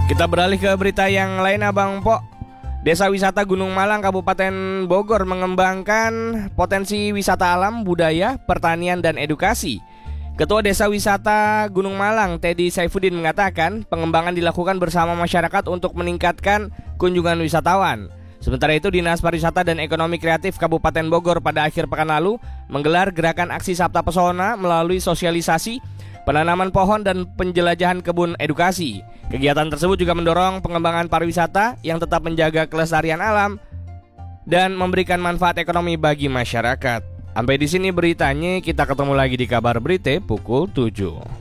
Kita beralih ke berita yang lain, Abang Po. Desa Wisata Gunung Malang, Kabupaten Bogor mengembangkan potensi wisata alam, budaya, pertanian, dan edukasi. Ketua Desa Wisata Gunung Malang, Teddy Saifuddin, mengatakan pengembangan dilakukan bersama masyarakat untuk meningkatkan kunjungan wisatawan. Sementara itu, Dinas Pariwisata dan Ekonomi Kreatif Kabupaten Bogor pada akhir pekan lalu menggelar gerakan aksi Sabta Pesona melalui sosialisasi, penanaman pohon, dan penjelajahan kebun edukasi. Kegiatan tersebut juga mendorong pengembangan pariwisata yang tetap menjaga kelestarian alam dan memberikan manfaat ekonomi bagi masyarakat. Sampai di sini beritanya, kita ketemu lagi di Kabar Berita pukul 7.